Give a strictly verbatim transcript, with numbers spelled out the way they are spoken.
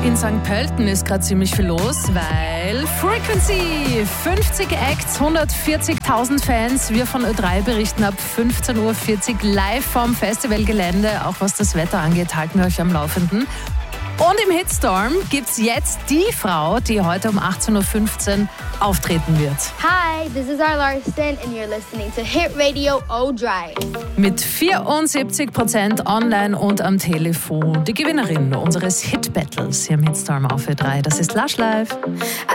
In Sankt Pölten ist gerade ziemlich viel los, weil Frequency, fünfzig Acts, hundertvierzigtausend Fans. Wir von Ö drei berichten ab fünfzehn Uhr vierzig live vom Festivalgelände. Auch was das Wetter angeht, halten wir euch am Laufenden. Und im Hitstorm gibt's jetzt die Frau, die heute um achtzehn Uhr fünfzehn auftreten wird. Hi, this is our Larson and you're listening to Hit Radio Ö drei. Mit vierundsiebzig Prozent online und am Telefon. Die Gewinnerin unseres Hit-Battles hier im Hitstorm auf Ö drei. Das ist Lush Live.